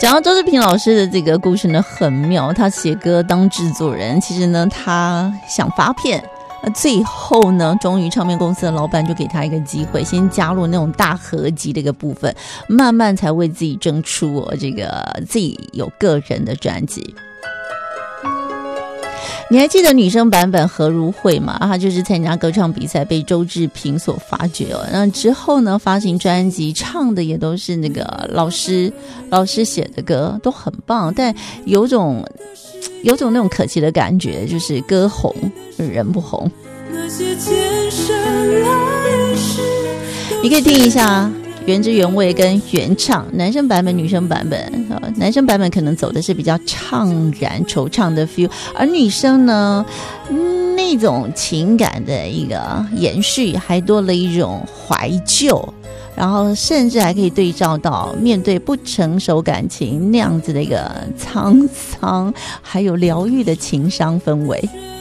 讲到周志平老师的这个故事呢，很妙。他写歌当制作人，其实呢，他想发片。最后呢，终于唱片公司的老板就给他一个机会，先加入那种大合集的一个部分，慢慢才为自己争出这个自己有个人的专辑。你还记得女生版本何如慧吗？她就是参加歌唱比赛被周志平所发掘哦。那之后呢，发行专辑，唱的也都是那个老师写的歌，都很棒，但有种那种可惜的感觉，就是歌红人不红。你可以听一下原汁原味跟原唱，男生版本女生版本，男生版本可能走的是比较怅然惆怅的 feel， 而女生呢那种情感的一个延续，还多了一种怀旧，然后甚至还可以对照到面对不成熟感情那样子的一个沧桑还有疗愈的情伤氛围。